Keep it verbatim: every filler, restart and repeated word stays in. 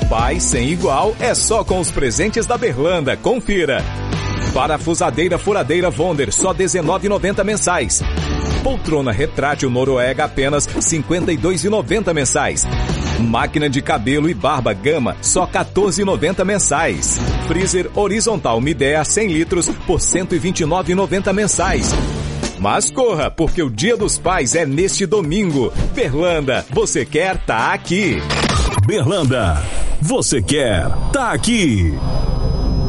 Pai sem igual é só com os presentes da Berlanda. Confira. Parafusadeira furadeira Wonder, só dezenove reais e noventa centavos mensais. Poltrona retrátil Noruega, apenas cinquenta e dois reais e noventa centavos mensais. Máquina de cabelo e barba Gama, só quatorze reais e noventa centavos mensais. Freezer horizontal Midea cem litros por cento e vinte e nove reais e noventa centavos mensais. Mas corra, porque o Dia dos Pais é neste domingo. Berlanda, você quer tá aqui. Berlanda, você quer tá aqui.